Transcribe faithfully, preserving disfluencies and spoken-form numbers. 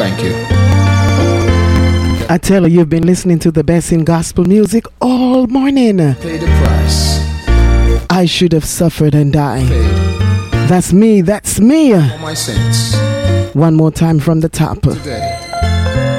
Thank you. I tell you, you've been listening to the best in gospel music all morning. Pay the price. I should have suffered and died. Paid That's me, that's me. for my sins. One more time from the top. Today